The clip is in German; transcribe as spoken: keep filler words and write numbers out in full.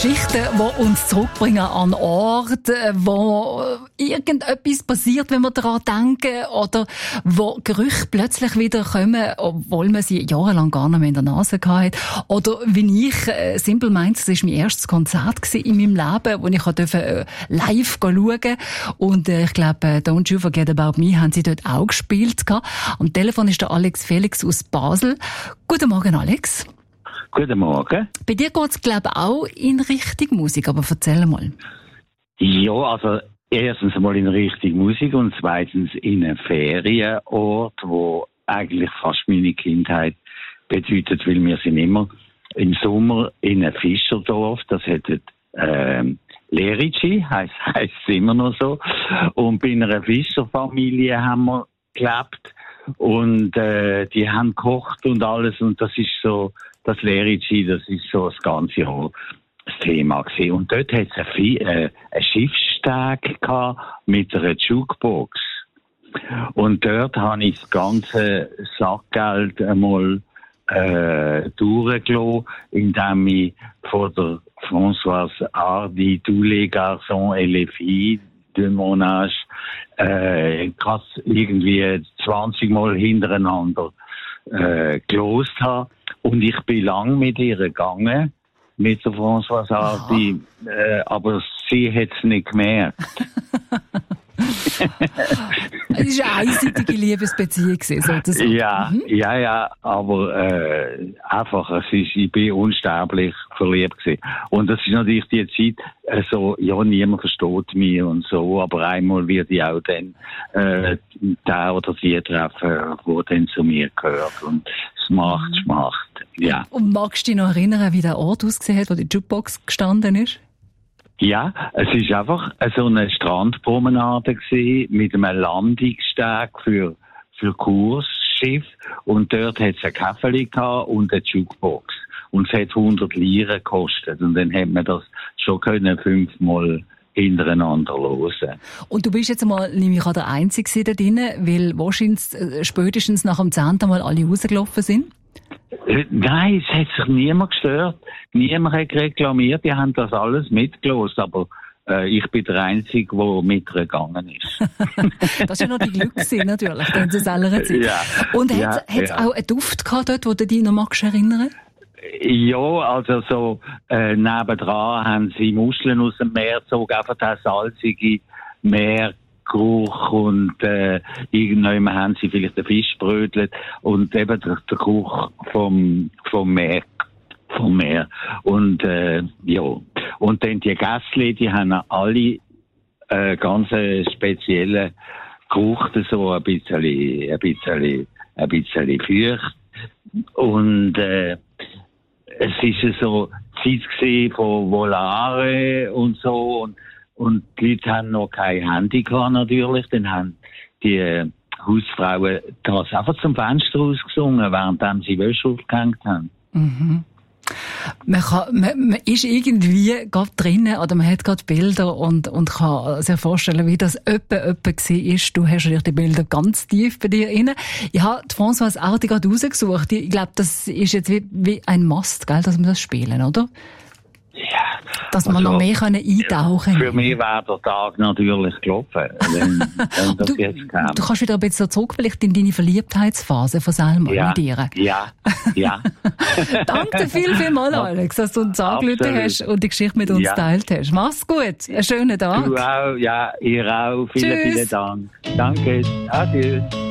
Geschichten, die uns zurückbringen an Orte, wo irgendetwas passiert, wenn wir daran denken, oder wo Gerüche plötzlich wieder kommen, obwohl man sie jahrelang gar nicht mehr in der Nase hatte. Oder wie ich, äh, Simple Minds, das war mein erstes Konzert in meinem Leben, wo ich durfte, äh, live schauen durfte. Und äh, ich glaube, äh, Don't You Forget About Me haben sie dort auch gespielt. Am Telefon ist der Alex Felix aus Basel. Guten Morgen, Alex. Guten Morgen. Bei dir geht es, glaube ich, auch in Richtung Musik, aber erzähl mal. Ja, also erstens mal in Richtung Musik und zweitens in einem Ferienort, wo eigentlich fast meine Kindheit bedeutet, weil wir sind immer im Sommer in einem Fischerdorf, das hätte ähm, Lerici, heisst, heisst es immer noch so. Und bei einer Fischerfamilie haben wir gelebt und äh, die haben gekocht und alles und das ist so, das Lerici, das ist so das ganze Jahr das Thema gewesen. Und dort hat es ein, äh, ein Schiffssteg gehabt mit einer Jukebox. Und dort habe ich das ganze Sackgeld einmal äh, durchgelassen, indem ich von der Françoise Hardy, tous les garçons et les filles de mon âge, äh, krass irgendwie zwanzig Mal hintereinander äh, gelost habe. Und ich bin lang mit ihr gegangen, mit der Françoise Hardy, äh, aber sie hat es nicht gemerkt. Es war eine einseitige Liebesbeziehung, sozusagen. Ja, mhm. ja, ja, aber äh, einfach, es ist, ich bin unsterblich verliebt gewesen. Und das ist natürlich die Zeit, äh, so, ja, niemand versteht mich und so, aber einmal wird ich auch dann äh, der oder die treffen, wo dann zu mir gehört. Und es macht, es macht, ja. Und magst du dich noch erinnern, wie der Ort ausgesehen hat, wo die Jukebox gestanden ist? Ja, es ist einfach so eine Strandpromenade gewesen, mit einem Landungssteg für, für Kursschiff. Und dort hat es ein Käferli gehabt und eine Jukebox. Und es hat hundert Lire gekostet. Und dann hat man das schon können fünfmal hintereinander hören. Und du bist jetzt einmal, nehme ich an, der Einzige da drinnen, weil wahrscheinlich äh, spätestens nach dem zehnten Mal alle rausgelaufen sind? Nein, es hat sich niemand gestört. Niemand hat reklamiert. Die haben das alles mitgelost. Aber äh, ich bin der Einzige, der mitgegangen ist. Das war ja noch die Glück gewesen, natürlich, in der selben Zeit. Ja, und hat ja, es ja. auch einen Duft gehabt dort, wo du dich noch magst erinnern? Ja, also so äh, nebendran haben sie Muscheln aus dem Meer gezogen, einfach der salzige Meer. Geruch und äh, irgendwann haben sie vielleicht den Fisch brötelt und eben der, der Geruch vom, vom Meer. Vom Meer. Und äh, ja. Und dann die Gässli, die haben alle äh, ganz spezielle Geruch, so ein bisschen, ein bisschen, ein bisschen feucht. Und äh, es ist so Zeit gewesen von Volare und so und Und die Leute haben noch kein Handy gehabt, natürlich. Dann haben die äh, Hausfrauen das einfach zum Fenster rausgesungen, während sie Wäsche aufgehängt haben. Mhm. Man, kann, man, man ist irgendwie gerade drinnen, oder man hat gerade Bilder und, und kann sich vorstellen, wie das öppe öppe war. Du hast ja die Bilder ganz tief bei dir inne. Ich habe die Françoise Hardy gerade rausgesucht. Ich glaube, das ist jetzt wie, wie ein Must, gell, dass wir das spielen, oder? Ja. Dass wir also, noch mehr können eintauchen können. Für mich wäre der Tag natürlich gelaufen, wenn, wenn das du, jetzt kam. Du kannst wieder ein bisschen zurück, vielleicht in deine Verliebtheitsphase von Selma ja, mit dir. Ja, ja. Danke dir viel, viel mal, Alex, dass du uns angerufen hast und die Geschichte mit uns ja. geteilt hast. Mach's gut, einen schönen Tag. Du auch, ja, ihr auch. Vielen, Tschüss. vielen Dank. Danke, adieu.